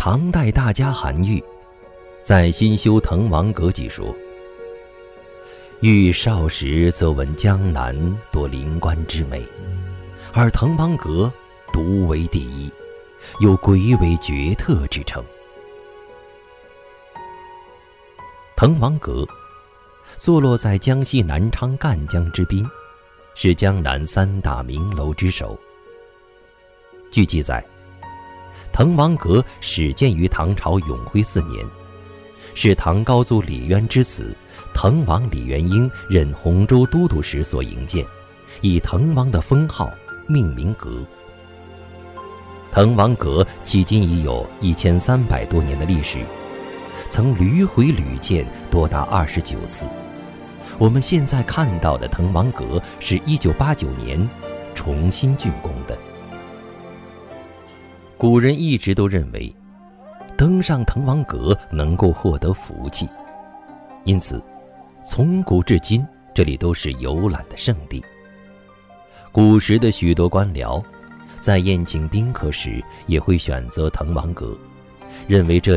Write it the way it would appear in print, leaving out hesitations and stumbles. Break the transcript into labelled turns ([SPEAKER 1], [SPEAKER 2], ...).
[SPEAKER 1] 唐代大家韩愈在《新修滕王阁记》说：“愈少时则闻江南多灵官之美，而滕王阁独为第一，有鬼尾绝特之称。”滕王阁坐落在江西南昌赣江之滨，是江南3大名楼之首。据记载，滕王阁始建于唐朝永徽4年，是唐高祖李渊之子滕王李元婴任洪州都督时所营建，以滕王的封号命名阁。滕王阁迄今已有1300多年的历史，曾屡毁屡建多达29次。我们现在看到的滕王阁是1989年重新竣工的。古人一直都认为登上滕王阁能够获得福气，因此从古至今这里都是游览的圣地。古时的许多官僚在宴请宾客时也会选择滕王阁，认为这